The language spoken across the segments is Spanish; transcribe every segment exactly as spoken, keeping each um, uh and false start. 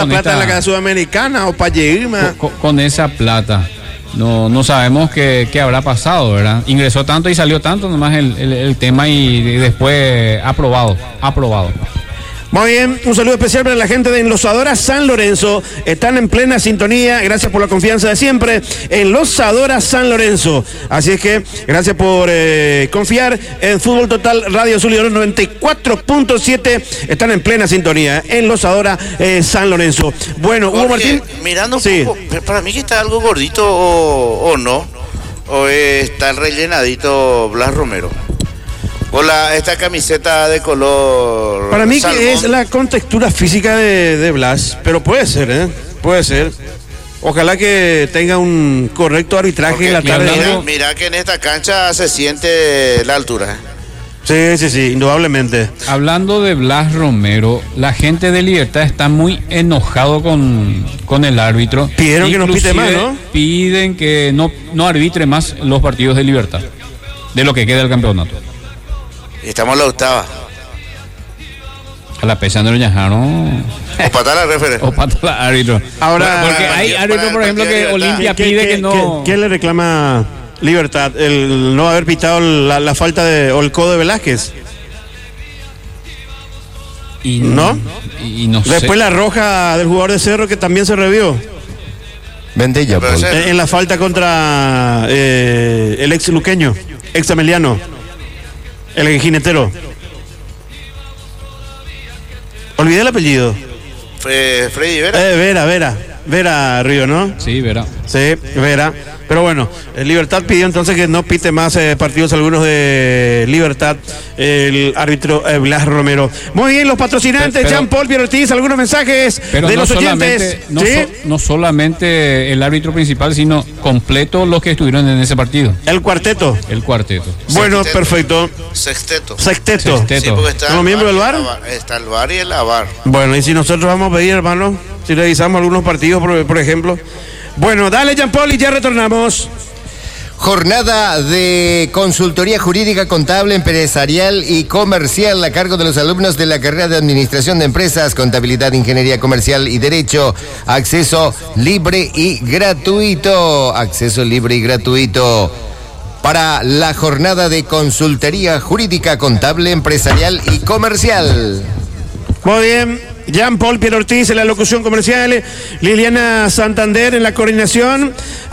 con plata esta, en la Sudamericana o para llegar con, con esa plata. No, no sabemos qué, qué habrá pasado, ¿verdad? Ingresó tanto y salió tanto nomás el, el, el tema y después aprobado, aprobado. Muy bien, un saludo especial para la gente de Enlosadora San Lorenzo. Están en plena sintonía, gracias por la confianza de siempre. Enlosadora San Lorenzo. Así es que, gracias por eh, confiar en Fútbol Total Radio Azul y Oro noventa y cuatro punto siete. Están en plena sintonía, Enlosadora eh, San Lorenzo. Bueno, Hugo Martín. Mirando un sí. poco, para mí que está algo gordito o, o no, o está rellenadito Blas Romero. O la, esta camiseta de color Para mí salmón. que es la contextura física de, de Blas, pero puede ser, ¿eh? Puede ser. Ojalá que tenga un correcto arbitraje Porque en la tarde. Mira, mira que en esta cancha se siente la altura. Sí, sí, sí, indudablemente. Hablando de Blas Romero, la gente de Libertad está muy enojado con, con el árbitro. Pidieron que no pite más, ¿no? Piden que no, no arbitre más los partidos de Libertad, de lo que queda del campeonato. Estamos en la octava. A la pesando lo llamaron. O pata la referee. O pata la árbitro. Ahora, porque hay árbitros, por ejemplo, que Olimpia ¿Qué, pide qué, que no. ¿qué, ¿Qué le reclama Libertad? El no haber pitado la, la falta de o el codo de Velázquez. Y, ¿No? Y, y no Después sé. la roja del jugador de Cerro que también se revió. Vendella, Paul. En, en la falta contra eh, el ex luqueño, ex ameliano, el jinetero. Olvidé el apellido. Fre, Freddy Vera. Eh, Vera, Vera. Vera Río, ¿no? Sí, verá. Sí, Vera. Pero bueno, Libertad pidió entonces que no pite más eh, partidos algunos de Libertad, el árbitro eh, Blas Romero. Muy bien, los patrocinantes, Pero- Jean-Paul Pierre Ortiz, algunos mensajes Pero de no los solamente, oyentes. no, ¿Sí? so- no solamente el árbitro principal, sino completo los que estuvieron en ese partido. El cuarteto. El cuarteto. Bueno, Sexteto. perfecto. Sexteto. Sexteto. Sexteto. Sí, porque está ¿Como el miembro del y VAR? el AVAR. Está el VAR y el AVAR. Bueno, y si nosotros vamos a pedir, hermano, si revisamos algunos partidos, por, por ejemplo. Bueno, dale, Jean-Paul, y ya retornamos. Jornada de consultoría jurídica, contable, empresarial y comercial a cargo de los alumnos de la carrera de Administración de Empresas, Contabilidad, Ingeniería Comercial y Derecho. Acceso libre y gratuito. Acceso libre y gratuito para la jornada de consultoría jurídica, contable, empresarial y comercial. Muy bien. Jean-Paul Pierre Ortiz en la locución comercial, Liliana Santander en la coordinación.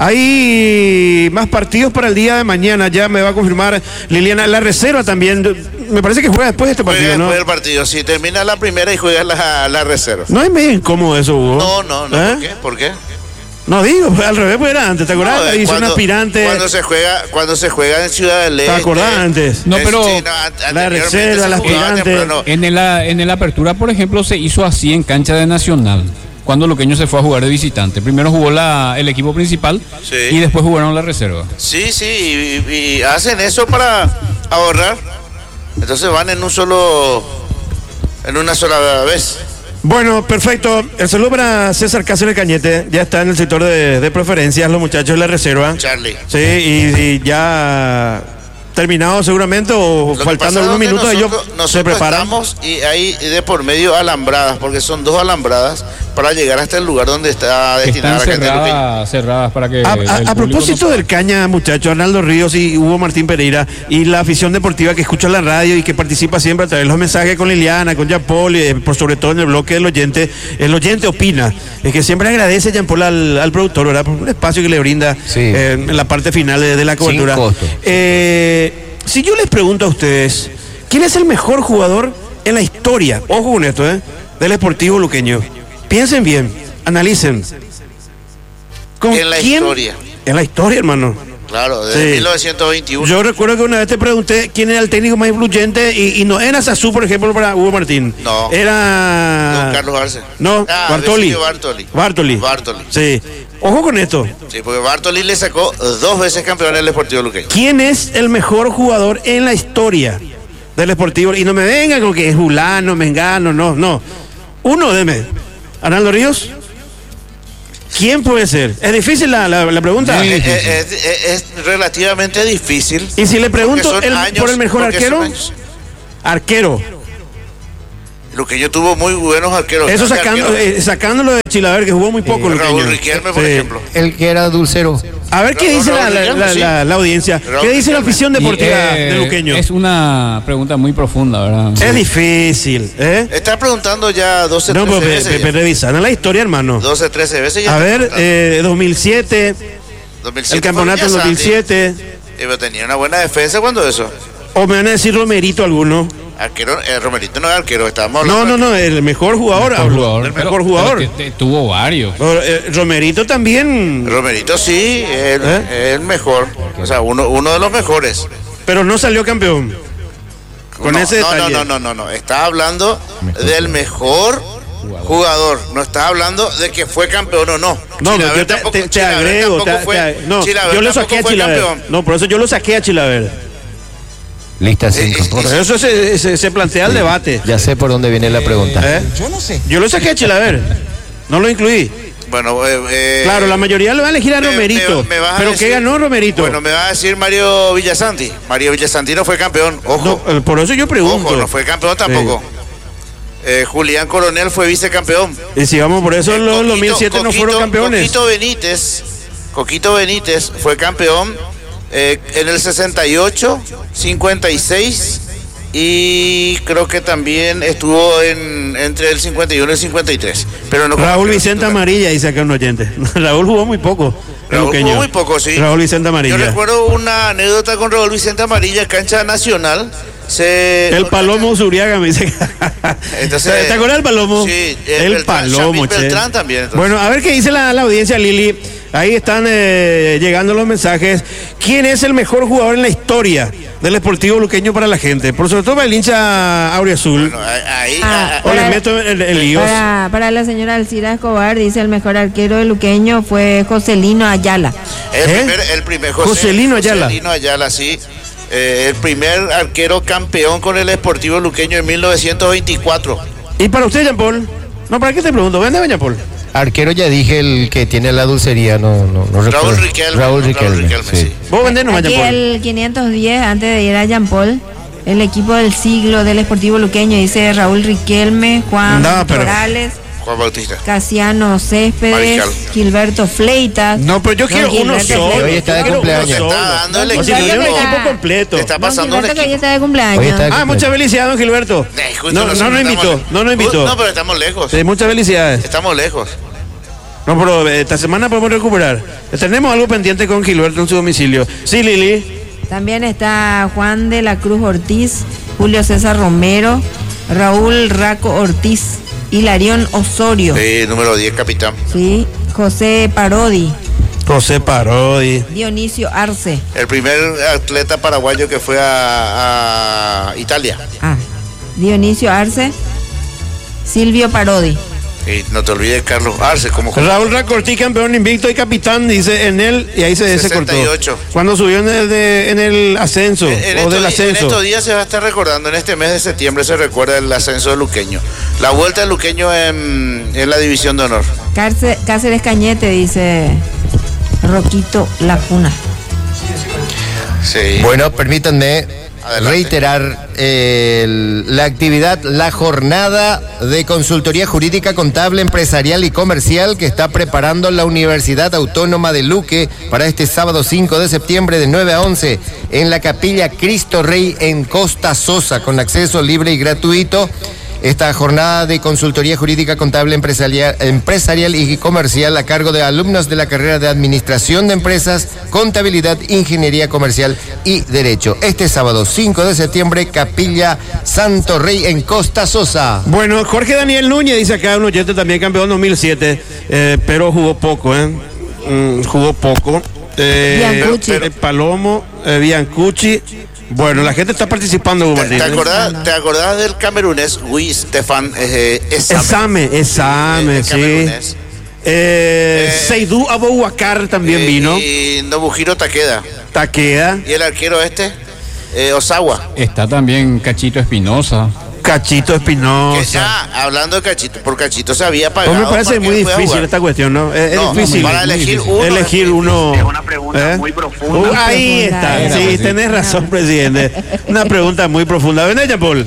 Hay más partidos para el día de mañana, ya me va a confirmar Liliana. La reserva también, me parece que juega después de este partido, Juega ¿no? después del partido. Si termina la primera y juega la, la reserva. No es medio incómodo eso, Hugo. No, no, no. ¿Eh? ¿Por qué? ¿Por qué? No digo, al revés, pues era antes, ¿te acordás? No, Hizo un cuando- aspirante. Cuando se juega, cuando se juega en Ciudad del ¿Te Este. acordás antes? No, pero an- la anteriormente reserva, se la jugaba aspirante. temprano. En el, en el apertura, por ejemplo, se hizo así en cancha de Nacional. Cuando Luqueño se fue a jugar de visitante. Primero jugó la, el equipo principal Sí. y después jugaron la reserva. Sí, sí, y, y hacen eso para ahorrar. Entonces van en un solo, en una sola vez. Bueno, perfecto. El saludo para César Cáceres Cañete. Ya está en el sector de, de preferencias, los muchachos de la reserva. Charlie. Sí, y, y ya terminado seguramente o Lo que faltando pasa es algunos que minutos ellos nosotros, se nosotros preparan. estamos y hay de por medio alambradas, porque son dos alambradas para llegar hasta el lugar donde está destinada Están la gente de Luqueño. cerradas, cerradas para que. A, el a- a público propósito no- del Caña, muchachos, Arnaldo Ríos y Hugo Martín Pereira y la afición deportiva que escucha la radio y que participa siempre a través de los mensajes con Liliana, con Jean-Paul, y, eh, por sobre todo en el bloque del oyente, el oyente opina, es que siempre agradece Jean-Paul al, al productor, ¿verdad? Por un espacio que le brinda Sí. eh, en la parte final de, de la cobertura. costo. Eh, si yo les pregunto a ustedes, ¿quién es el mejor jugador en la historia? Ojo con esto, ¿eh? Del Sportivo Luqueño. Piensen bien, analicen. ¿Con En la quién? historia. En la historia, hermano. Claro, desde Sí. mil novecientos veintiuno. Yo recuerdo que una vez te pregunté quién era el técnico más influyente y, y no era Sasú, por ejemplo, para Hugo Martín. No. Era. Don Carlos Arce. No, Ah, Bartoli. Vecino Bartoli. Bartoli. Bartoli. Sí. Ojo con esto. Sí, porque Bartoli le sacó dos veces campeón del Deportivo Luqueño. ¿Quién es el mejor jugador en la historia del Sportivo? Y no me vengan con que es Julano, Mengano, no, no. Uno, deme. ¿Arnaldo Ríos? ¿Quién puede ser? Es difícil la, la, la pregunta. Muy Es, difícil. es- es- es relativamente difícil. Y si le pregunto porque son el- años- por el mejor porque arquero, son años. arquero. Luqueño tuvo muy buenos arqueros. Eso sacando, eh, sacándolo de Chilaver, que jugó muy poco. Eh, Raúl Luqueño. Riquelme, por Sí. ejemplo. El que era dulcero. A ver qué Raúl- dice la, Raúl la- Riquelme, la- sí. la- la audiencia. Raúl ¿Qué dice la Riquelme. afición Y, deportiva eh, de Luqueño? Es una pregunta muy profunda, ¿verdad? Es difícil, ¿eh? Está preguntando ya doce, No, trece pero veces. Pepe, revisando la historia, hermano. doce, trece veces ya. A está ver, preguntando. eh, dos mil siete, dos mil siete el campeonato fue en dos mil siete. Villasanti. Eh, pero tenía una buena defensa cuando eso. O me van a decir Romerito alguno. Arquero, eh, Romerito no es arquero, estábamos No, hablando. no, no, el mejor jugador. Mejor hablo, jugador, el pero- mejor pero jugador. que te- tuvo varios. Pero, eh, Romerito también, Romerito sí, el, ¿Eh? el mejor. O sea, uno, uno de los mejores. pero no salió campeón. Con no, ese no, detalle. no, no, no, no. Está hablando del mejor jugador. No está hablando de que fue campeón o no. No, Chilaver yo te, tampoco- te- te Chilaver agrego. tampoco te- fue- te- no, Chilaver yo lo tampoco saqué a fue Chilaver. campeón. No, por eso yo lo saqué a Chilaver. Lista Eh, cinco. eh, Por eso se, se- se plantea el debate. Ya sé por dónde viene la pregunta. ¿Eh? Yo no sé. Yo lo saqué a Chilaver. No lo incluí. Bueno, eh, eh, Claro, la mayoría lo va a elegir a me- Romerito. me- me vas a ¿Pero decir- qué ganó Romerito? Bueno, me va a decir Mario Villasanti. Mario Villasanti no fue campeón. Ojo. No, eh, por eso yo pregunto. Ojo, no fue campeón tampoco. Eh, Julián Coronel fue vicecampeón. Y si vamos por eso, Eh, los Coquito- dos mil siete no Coquito- fueron campeones. Coquito Benítez, Coquito Benítez fue campeón eh, en el sesenta y ocho, cincuenta y seis y creo que también estuvo en entre el cincuenta y uno y el cincuenta y tres. Pero no Raúl Vicente Amarilla, dice acá un oyente. Raúl jugó muy poco. el Raúl luqueño. jugó muy poco, sí. Raúl Vicente Yo Amarilla. recuerdo una anécdota con Raúl Vicente Amarilla, cancha nacional. Se, El Palomo Zuriaga me dice. Entonces, ¿Te acuerdas del Palomo? Sí, el Beltrán, Palomo, Shamil che. Beltrán también, entonces. Bueno, a ver qué dice la, la audiencia, Lili. Ahí están eh, llegando los mensajes. ¿Quién es el mejor jugador en la historia del Sportivo Luqueño para la gente? Por sobre todo para el hincha Auriazul. Bueno, ahí, Ah, ah, o le para- meto en, en líos. Para, para la señora Alcira Escobar, dice el mejor arquero de Luqueño fue Joselino Ayala. El ¿Eh? primer, el primer José- Joselino Ayala. Joselino Ayala, sí. Eh, el primer arquero campeón con el Sportivo Luqueño en mil novecientos veinticuatro. ¿Y para usted, Jean Paul? No, ¿para qué te pregunto? Vende, Jean Paul. Arquero ya dije el que tiene la dulcería, no, no, no recuerdo. Raúl Riquelme. Raúl Riquelme, sí. sí. Vos vendés, no, Aquí Jean Paul. el quinientos diez, antes de ir a Jean Paul, el equipo del siglo del Sportivo Luqueño, dice Raúl Riquelme, Juan No, pero- Morales, Juan Bautista. Casiano Céspedes, Mariscal. Gilberto Fleitas. No, pero yo quiero uno Gilberto solo. Fleitas. Hoy está de Yo quiero uno cumpleaños. solo. Está dando el O Don sea, yo quiero un Gilberto equipo está- completo. Te está Don pasando un Gilberto, que hoy equipo. está de cumpleaños. Hoy está de Ah, muchas felicidades, don Gilberto. Eh, justo No, no, nosotros no estamos invitó, lejos. no, no invitó. No, pero estamos lejos. Sí, muchas felicidades. Estamos lejos. No, pero eh, esta semana podemos recuperar. Tenemos algo pendiente con Gilberto en su domicilio. Sí, Lili. También está Juan de la Cruz Ortiz, Julio César Romero, Raúl Raco Ortiz, Hilarión Osorio, Sí, número diez, capitán. ¿sí? José Parodi, José Parodi. Dionisio Arce. El primer atleta paraguayo que fue a, a Italia. Ah, Dionisio Arce, Silvio Parodi. Y no te olvides Carlos Arce, como Raúl Racortí, campeón invicto y capitán, dice en él, y ahí se, se cortó. sesenta y ocho. Cuando subió en el, de- en el ascenso, En, en o estos, del di- en ascenso. estos días se va a estar recordando, en este mes de septiembre se recuerda el ascenso de Luqueño. La vuelta de Luqueño en, en la división de honor. Cárce- Cáceres Cañete, dice Roquito Lacuna. Sí. Bueno, permítanme Adelante. reiterar eh, el- la actividad, la jornada de consultoría jurídica, contable, empresarial y comercial que está preparando la Universidad Autónoma de Luque para este sábado cinco de septiembre de nueve a once en la Capilla Cristo Rey en Costa Sosa, con acceso libre y gratuito. Esta jornada de consultoría jurídica, contable, empresarial, empresarial y comercial a cargo de alumnos de la carrera de Administración de Empresas, Contabilidad, Ingeniería Comercial y Derecho. Este sábado cinco de septiembre, Capilla Santo Rey en Costa Sosa. Bueno, Jorge Daniel Núñez dice acá, un oyente también campeón dos mil siete, eh, pero jugó poco, ¿eh? Mm, jugó poco. Eh, Biancucci. el Palomo, eh, Biancucci. Bueno, la gente está participando, Hugo ¿Te, Martín. te acordás, ¿Te acordás del camerunés Luis Stefan eh, Exame, Esame? exame, El sí. camerunés. Eh, Eh, Seydou Aboubacar también Eh, vino. Y Nobuhiro Takeda. Taqueda, Y el arquero este, eh, Osawa. Está también Cachito Espinosa. Cachito Que Espinosa. ya, hablando de Cachito, por Cachito se había pagado. Pues me parece para que muy pueda difícil jugar. esta cuestión, ¿no? Es, es No, difícil. para muy elegir difícil. uno Elegir es uno. Es una pregunta ¿Eh? muy profunda. Uh, ahí Profunda, está. era, Sí, pues, sí. tenés razón, presidente. Una pregunta muy profunda. Ven ella, Paul.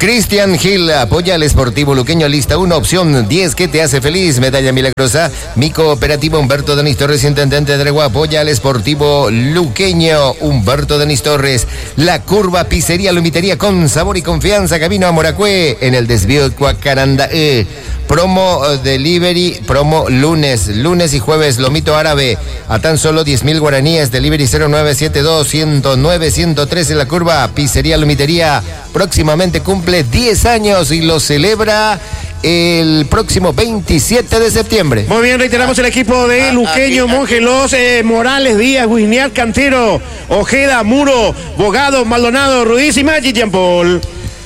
Cristian Gil apoya al Sportivo Luqueño, lista uno, opción diez, ¿qué te hace feliz? Medalla milagrosa. Mi cooperativo Humberto Denis Torres, intendente de Aregua, apoya al Sportivo Luqueño. Humberto Denis Torres. La Curva, pizzería, lumitería con sabor y confianza, camino a Moracué, en el desvío de Cuacaranda. Eh. Promo delivery, promo lunes, lunes y jueves, lomito árabe, a tan solo diez mil guaraníes, delivery cero nueve siete dos, ciento nueve, ciento trece, La Curva, pizzería, lumitería, próximamente cumple diez años y lo celebra el próximo veintisiete de septiembre. Muy bien, reiteramos el equipo de Luqueño, Mongelos, eh, Morales, Díaz, Guiniar, Cantero, Ojeda, Muro, Bogado, Maldonado, Ruiz y Maggi Jean-Paul.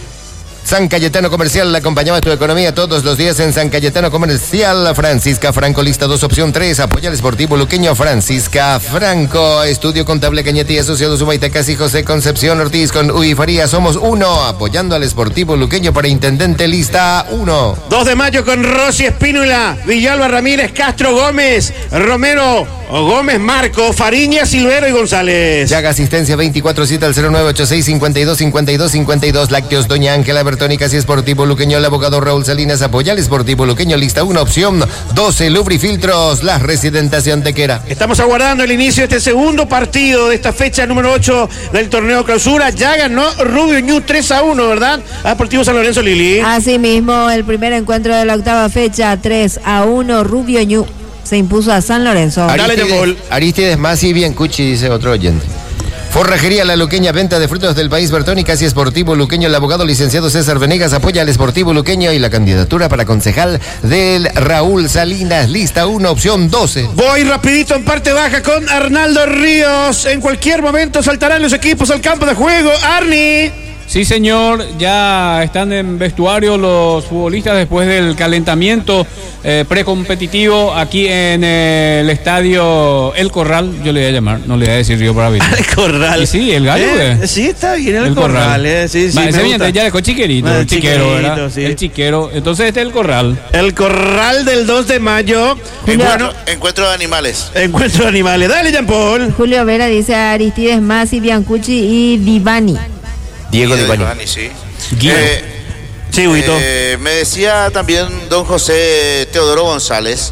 San Cayetano Comercial, acompañaba tu economía todos los días en San Cayetano Comercial. Francisca Franco, lista dos, opción tres, apoya al Sportivo Luqueño. Francisca Franco, Estudio Contable Cañete Asociados Humaytacas y José Concepción Ortiz con Uy Faría, somos uno, apoyando al Sportivo Luqueño para intendente, lista uno. dos de mayo con Rosy Espínola, Villalba Ramírez, Castro Gómez, Romero, Gómez Marco, Fariña, Silvero y González. Llaga Asistencia veinticuatro siete al cero nueve ocho seis, cinco dos, cinco dos, cinco dos. Lácteos Doña Ángela Bertónicas y Sportivo Luqueño. El abogado Raúl Salinas apoya al Sportivo Luqueño, lista uno, opción doce. Lubrifiltros, las Residentes Antequera. Estamos aguardando el inicio de este segundo partido de esta fecha número ocho del torneo clausura. Ya ganó Rubio Ñu tres a uno, ¿verdad? A Deportivo San Lorenzo, Lili. Así mismo, el primer encuentro de la octava fecha, tres a uno, Rubio Ñu se impuso a San Lorenzo. Aristides, Aristides Masi, bien cuchi, dice otro oyente. Forrajería La Luqueña, venta de frutos del país, Bertónicas y Sportivo Luqueño. El abogado licenciado César Venegas apoya al Sportivo Luqueño y la candidatura para concejal del Raúl Salinas, lista uno, opción doce. Voy rapidito en parte baja con Arnaldo Ríos. En cualquier momento saltarán los equipos al campo de juego. Arni. Sí, señor, ya están en vestuario los futbolistas después del calentamiento eh, precompetitivo aquí en eh, el estadio El Corral, yo le voy a llamar, no le voy a decir yo para ver. El Corral. Y sí, el gallo, eh, sí, está bien el, el Corral. corral. Eh, sí, sí, Va, ese viene ya dejó chiquerito, el el chiquero, chiquerito, ¿verdad? sí. El chiquero, entonces este es el Corral. El Corral del dos de mayo. Encuentro, encuentro de animales. Encuentro de animales. Dale, Jean-Paul. Julio Vera dice a Aristides Masi, Biancucci y Divani. Diego Divani. Sí. Eh, sí, Huito. Eh, me decía también don José Teodoro González,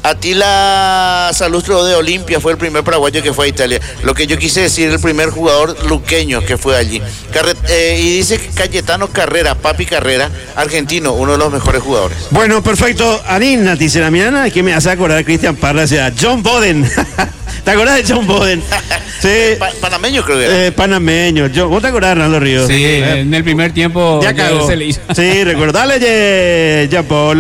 Atila Salustro de Olimpia fue el primer paraguayo que fue a Italia. Lo que yo quise decir, el primer jugador luqueño que fue allí. Carre- eh, y dice que Cayetano Carrera, Papi Carrera, argentino, uno de los mejores jugadores. Bueno, perfecto. Anina, dice la mañana, que me hace acordar Cristian Parra, o sea, John Boden. ¿Te acordás de John Boden? Sí. Pa- panameño creo que era. Eh, panameño. Yo, ¿vos te acordás, Hernando Ríos? Sí, Eh, en el primer tiempo ya cagó. se le hizo. Sí, recuerdo. Dale, Jean-Paul.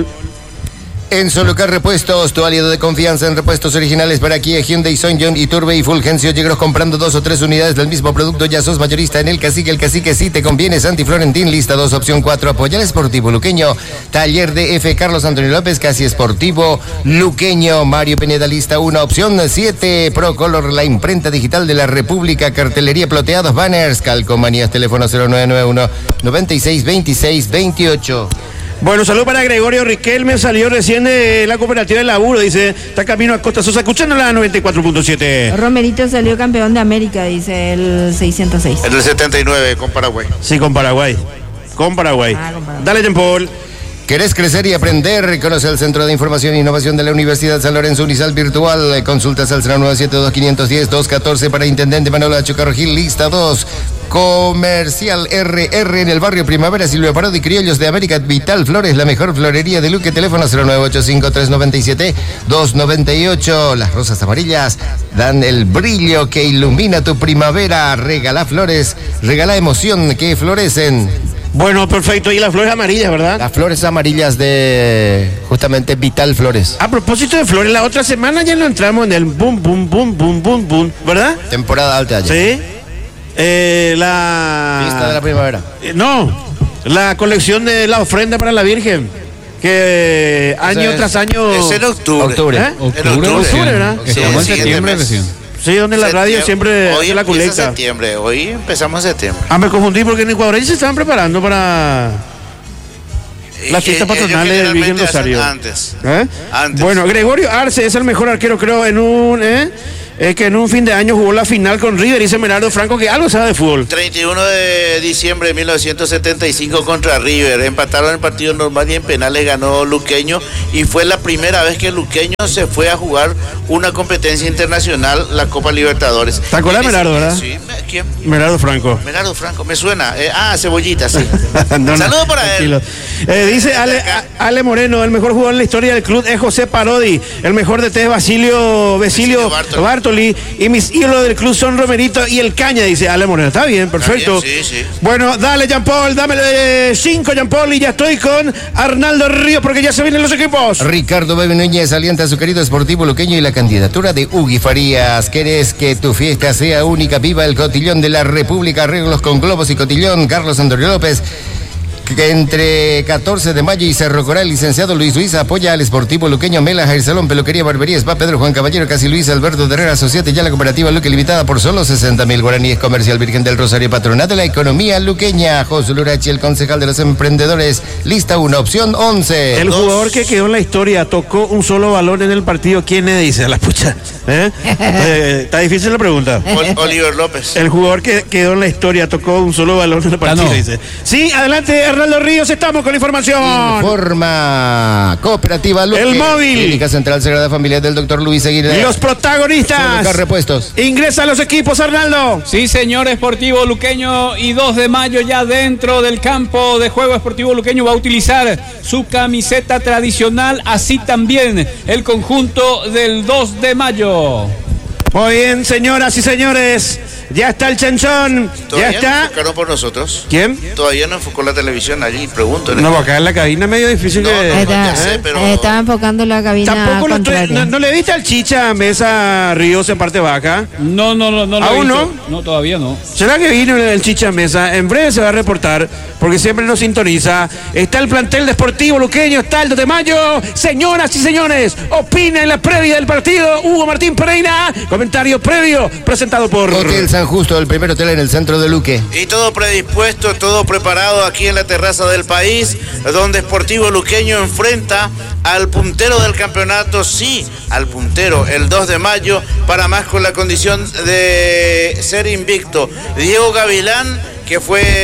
En Solucar Repuestos, tu aliado de confianza en repuestos originales para Kia, Hyundai, Sonjon, Iturbe y Fulgencio. Llegros comprando dos o tres unidades del mismo producto. Ya sos mayorista en el Cacique. El Cacique sí te conviene. Santi Florentín, lista dos, opción cuatro. Apoya al Esportivo Luqueño. Taller de F. Carlos Antonio López, Casi Esportivo Luqueño. Mario Pineda, lista uno, opción siete. Procolor, la imprenta digital de la República. Cartelería, ploteados, banners, calcomanías. Teléfono cero nueve nueve uno, noventa y seis, veintiséis, veintiocho. Bueno, saludo para Gregorio Riquelme, salió recién de la cooperativa de laburo, dice, está camino a Costa Sosa, escuchando la noventa y cuatro punto siete. Romerito salió campeón de América, dice el seiscientos seis. En el setenta y nueve con Paraguay. Sí, con Paraguay, con Paraguay. Ah, con Paraguay. Dale, Jean-Paul. ¿Querés crecer y aprender? Conoce el Centro de Información e Innovación de la Universidad San Lorenzo Unisal Virtual. Consultas al cero nueve siete dos, cinco uno cero, dos uno cuatro para Intendente Manuel Chocarro Gil, lista dos. Comercial R R en el barrio Primavera, Silvia Parodi, Criollos de América, Vital Flores, la mejor florería de Luque. Teléfono cero nueve ocho cinco, tres nueve siete, dos nueve ocho. Las rosas amarillas dan el brillo que ilumina tu primavera. Regala flores, regala emoción que florecen. Bueno, perfecto, y las flores amarillas, ¿verdad? Las flores amarillas de justamente Vital Flores. A propósito de flores, la otra semana ya no entramos en el boom, boom, boom, boom, boom, boom, ¿verdad? Temporada alta allá. Sí. Eh, la... Fiesta de la primavera. Eh, no, la colección de la ofrenda para la Virgen, que eh, año es- tras año... Es en octubre. Octubre. ¿Eh? Octubre, octubre, recién. ¿verdad? Sí, Estamos en siguiente septiembre mes. recién. Sí, donde la radio siempre Hoy hace la empieza colecta. septiembre, hoy empezamos en septiembre. Ah, me confundí porque en Ecuador ellos se estaban preparando para las Y- fiestas ellos patronales del Virgen generalmente hacen Rosario. Antes. ¿Eh? Antes. Bueno, Gregorio Arce es el mejor arquero, creo, en un... ¿eh? eh, que en un fin de año jugó la final con River, dice Merardo Franco, que algo sabe de fútbol. treinta y uno de diciembre de mil novecientos setenta y cinco contra River. Empataron el partido normal y en penales ganó Luqueño. Y fue la primera vez que Luqueño se fue a jugar una competencia internacional, la Copa Libertadores. ¿Te acuerdas de Merardo, verdad? Sí. ¿Quién? Merardo Franco. Merardo Franco, me suena. Eh, ah, Cebollita, sí. no, no, Saludos para tranquilo. él. Eh, dice Ale, Ale Moreno, el mejor jugador en la historia del club es José Parodi. El mejor de T es Basilio, Basilio Bartoli. Bartoli. Y mis ídolos del club son Romerito y el Caña, dice Ale Moreno. Está bien, perfecto. Está bien, sí, sí. Bueno, dale, Jean Paul, dame eh, cinco, Jean Paul, y ya estoy con Arnaldo Ríos porque ya se vienen los equipos. Ricardo Bebe Núñez alienta a su querido Sportivo Luqueño y la candidatura de Ugui Farías. ¿Querés que tu fiesta sea única? Viva el cotillón de la República, arreglos con globos y cotillón. Carlos Antonio López. Que entre catorce de mayo y Cerro Coral, licenciado Luis Luis apoya al Sportivo Luqueño, Mela, Jair Salón, Peluquería, Barbería, Spa, Pedro Juan Caballero, Casi Luis, Alberto de Herrera, Societe, ya la cooperativa Luque Limitada por solo sesenta mil guaraníes, Comercial Virgen del Rosario, Patronato de la Economía Luqueña, José Lurachi, el concejal de los emprendedores, lista uno, opción once. El jugador que quedó en la historia tocó un solo balón en el partido, ¿quién es? Dice, a la pucha. ¿Eh? Eh, está difícil la pregunta. Ol- Oliver López. El jugador que quedó en la historia tocó un solo balón en el partido, no. dice. Sí, adelante, Arnaldo Ríos, estamos con la información. Informa Cooperativa Luque. El móvil. Clínica Central Sagrada Familia del doctor Luis Aguirre. Los protagonistas. Colocar repuestos. Ingresa a los equipos, Arnaldo. Sí, señor, Sportivo Luqueño, y dos de mayo ya dentro del campo de juego. Sportivo Luqueño va a utilizar su camiseta tradicional, así también el conjunto del dos de mayo. Muy bien, señoras y señores. Ya está el chanchón. Ya Todavía no está. enfocaron por nosotros. ¿Quién? Todavía no enfocó la televisión allí, pregunto. No, acá en la cabina es medio difícil No, que. no, Está- ya sé, pero- eh, Estaba enfocando la cabina Tampoco lo estoy- contraria. no, ¿no le viste al Chicha Mesa Ríos en parte baja? No, no, no, no. lo he ¿Aún visto. no? No, todavía no. ¿Será que vino el Chicha Mesa? En breve se va a reportar, porque siempre nos sintoniza. Está el plantel de Sportivo Luqueño, está el dos de mayo. Señoras y señores, opina en la previa del partido Hugo Martín Pereira. Comentario previo presentado por Hotel San Justo, el primer hotel en el centro de Luque. Y todo predispuesto, todo preparado aquí en la terraza del país, donde Sportivo Luqueño enfrenta al puntero del campeonato, sí, al puntero, el dos de mayo, para más con la condición de ser invicto. Diego Gavilán, que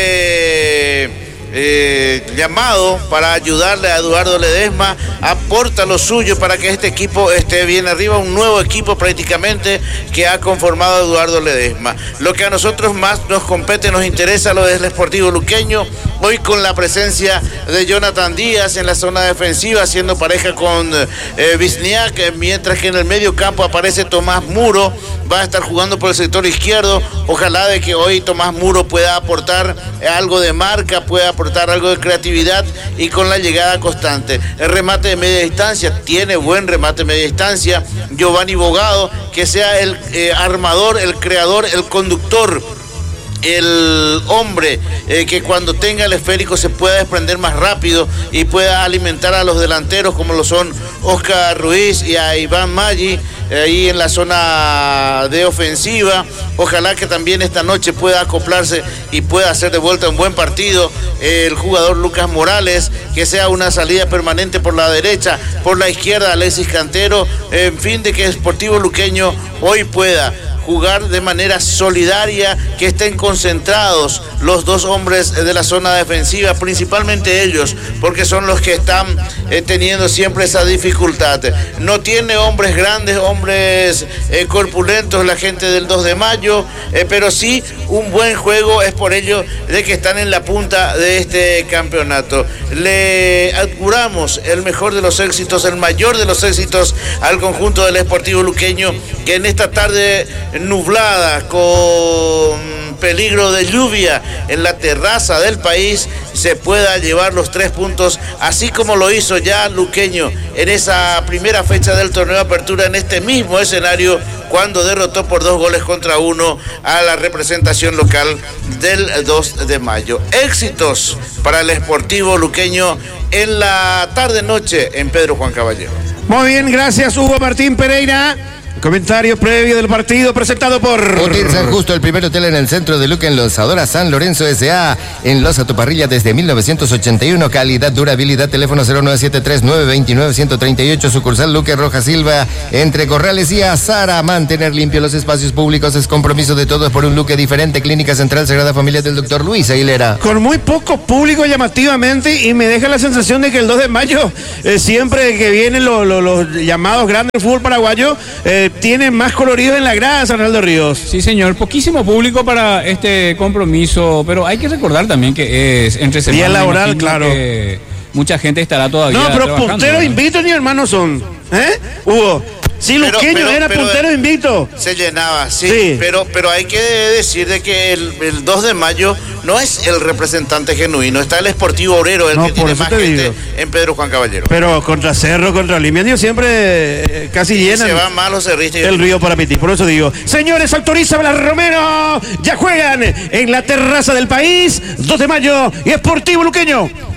fue eh, llamado para ayudarle a Eduardo Ledesma, aporta lo suyo para que este equipo esté bien arriba, un nuevo equipo prácticamente que ha conformado Eduardo Ledesma. Lo que a nosotros más nos compete, nos interesa, lo del Sportivo Luqueño, hoy con la presencia de Jonathan Díaz en la zona defensiva, haciendo pareja con eh, Wisniak, mientras que en el medio campo aparece Tomás Muro, va a estar jugando por el sector izquierdo. Ojalá de que hoy Tomás Muro pueda aportar algo de marca, pueda aportar algo de creatividad y con la llegada constante. El remate de media distancia, tiene buen remate de media distancia. Giovanni Bogado, que sea el eh, armador, el creador, el conductor, el hombre eh, que cuando tenga el esférico se pueda desprender más rápido y pueda alimentar a los delanteros como lo son Oscar Ruiz y a Iván Maggi eh, ahí en la zona de ofensiva. Ojalá que también esta noche pueda acoplarse y pueda hacer de vuelta un buen partido eh, el jugador Lucas Morales, que sea una salida permanente por la derecha, por la izquierda Alexis Cantero, en fin, de que Sportivo Luqueño hoy pueda jugar de manera solidaria, que estén concentrados los dos hombres de la zona defensiva, principalmente ellos, porque son los que están eh, teniendo siempre esa dificultad. No tiene hombres grandes, hombres eh, corpulentos la gente del dos de mayo, eh, pero sí un buen juego, es por ello de que están en la punta de este campeonato. Le auguramos el mejor de los éxitos, el mayor de los éxitos al conjunto del Sportivo Luqueño, que en esta tarde nublada con peligro de lluvia en la terraza del país se pueda llevar los tres puntos, así como lo hizo ya Luqueño en esa primera fecha del torneo de apertura en este mismo escenario, cuando derrotó por dos goles contra uno a la representación local del dos de mayo. Éxitos para el Sportivo Luqueño en la tarde-noche en Pedro Juan Caballero. Muy bien, gracias Hugo Martín Pereira. Comentario previo del partido presentado por Hotel San Justo, el primer hotel en el centro de Luque en Losadora San Lorenzo S A En Losa Tu Parrilla desde mil novecientos ochenta y uno. Calidad, durabilidad, teléfono cero nueve siete tres, nueve dos nueve, uno tres ocho. Sucursal Luque Roja Silva, entre Corrales y Azara. Mantener limpios los espacios públicos es compromiso de todos por un Luque diferente. Clínica Central Sagrada Familia del doctor Luis Aguilera. Con muy poco público llamativamente, y me deja la sensación de que el dos de mayo, eh, siempre que vienen lo, lo, los llamados grandes del fútbol paraguayo, eh, tiene más colorido en la grada San Arnaldo Ríos. Sí, señor, poquísimo público para este compromiso, pero hay que recordar también que es entre semana. Día laboral, claro. Mucha gente estará todavía No, pero punteros invitos ni hermanos son. ¿Eh? Hugo. Sí, Pero- Luqueño pero- era pero- puntero invicto. Se llenaba, sí, Sí. Pero, pero hay que decir de que el, el dos de mayo no es el representante genuino, está el Sportivo Obrero, el No, que por tiene eso más te gente digo. en Pedro Juan Caballero. Pero contra Cerro, contra Limeño siempre eh, casi llenan Se van más los cerristas. y- el río Parapití. Por eso digo, señores, autoriza Blas Romero. Ya juegan en la terraza del país. dos de mayo y Sportivo Luqueño.